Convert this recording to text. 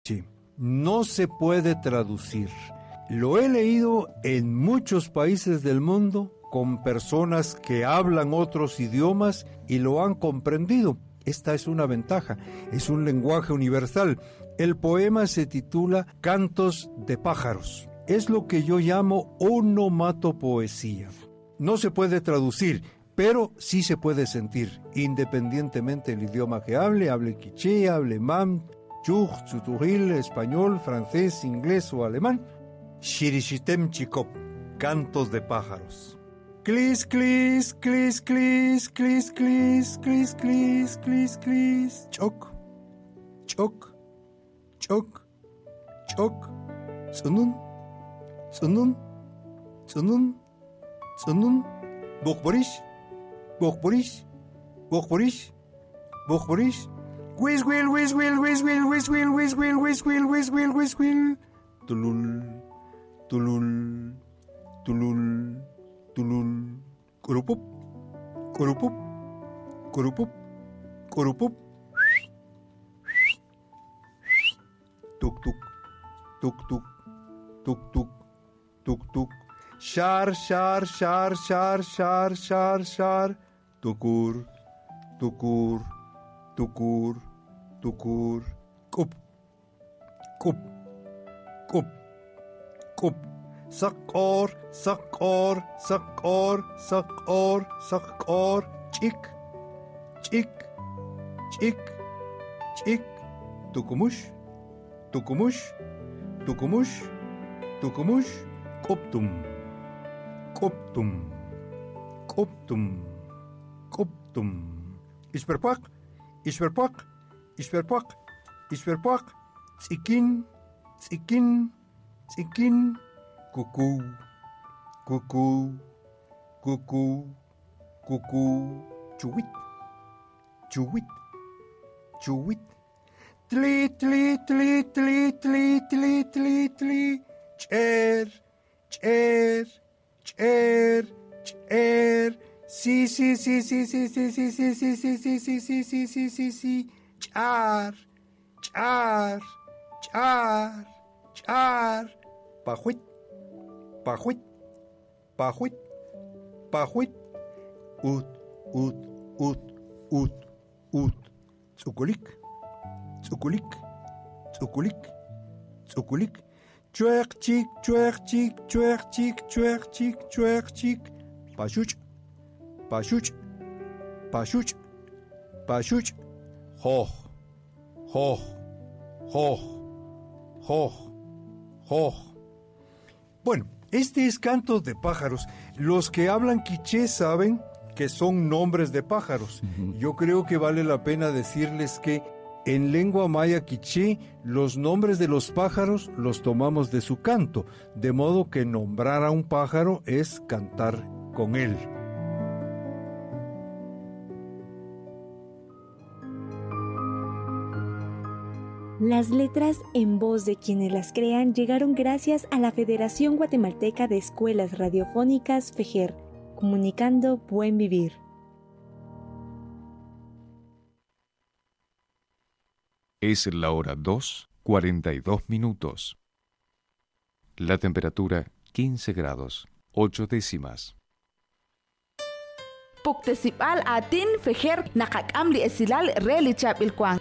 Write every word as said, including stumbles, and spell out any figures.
Sí, no se puede traducir. Lo he leído en muchos países del mundo con personas que hablan otros idiomas y lo han comprendido. Esta es una ventaja, es un lenguaje universal. El poema se titula Cantos de pájaros. Es lo que yo llamo onomatopoesía. No se puede traducir, pero sí se puede sentir, independientemente del idioma que hable, hable quiché, hable mam, chuj, chuturil, español, francés, inglés o alemán. Shirishitem chikop, cantos de pájaros. Clis, clis, clis, clis, clis, clis, clis, clis, clis, clis, choc, choc, choc, choc, sunun, sunun, sunun, sunun, bokborish, bokborish, bokborish, bokborish, whiz will, whiz will, whiz will, whiz will, whiz will, whiz will, whiz will, whiz will, tulul, tulul, tulul, tulul, kurupup, kurupup, kurupup, kurupup, tuk tuk, tuk tuk, tuk tuk, tuk tuk, shar, shar, shar, shar, shar, shar, shar, tukur, tukur, tukur, tukur, kup, kup, kup, kup. Sakor, sakor, sakor, sakor, sakor, chik, chik, chik, chik, tukumush, tukumush, tukumush, tukumush, koptum, koptum, koptum, koptum. Isperpak, isperpak, isperpak, isperpak, tsikin, tsikin, tsikin, cucú, cucú, cucú, cucú, chuwit, chuwit, chuwit, tli, tli, tli, tli, tli, tli, tli, tli, cher, cher, cher, cher, sí, sí, sí, sí, sí, sí, sí, sí, sí, sí, sí, sí, sí, sí, sí, sí, sí, char, char, char, char, pajuit, pajuit, pajuit, pajuit, ut, ut, ut, ut, ut, tsukulik, tsukulik, tsukulik, tsukulik, chuek chik, chuek chik, chuek chik, chuek chik, chuek chik, pashuch, pashuch, pashuch, pashuch, hoch, hoch, hoch, hoch, hoch. Bueno, este es Cantos de pájaros. Los que hablan quiché saben que son nombres de pájaros. Uh-huh. Yo creo que vale la pena decirles que en lengua maya quiché los nombres de los pájaros los tomamos de su canto, de modo que nombrar a un pájaro es cantar con él. Las letras en voz de quienes las crean llegaron gracias a la Federación Guatemalteca de Escuelas Radiofónicas FEJER, comunicando buen vivir. Es la hora dos, cuarenta y dos minutos. La temperatura quince grados, ocho décimas. Puktesipal atin FEJER nakakam li esilal relichap ilkwang.